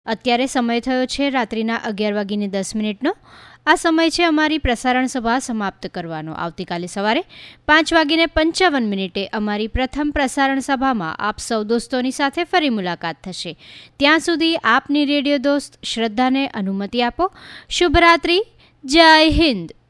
અત્યારે સમય થયો છે રાત્રિના 11:10 આ સમય છે અમારી પ્રસારણ સભા સમાપ્ત કરવાનો. આવતીકાલે સવારે 5:55 અમારી પ્રથમ પ્રસારણ સભામાં આપ સૌ દોસ્તોની સાથે ફરી મુલાકાત થશે. ત્યાં સુધી આપની રેડિયો દોસ્ત શ્રદ્ધાને અનુમતિ આપો. શુભરાત્રિ. જય હિન્દ.